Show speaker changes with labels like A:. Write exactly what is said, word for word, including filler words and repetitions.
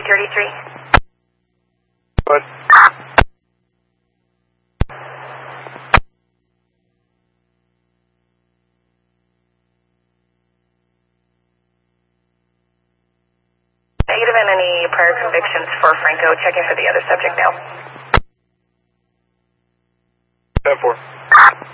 A: Security three.
B: Good.
A: Negative and any prior convictions for Franco. Checking for the other subject now.
B: ten four.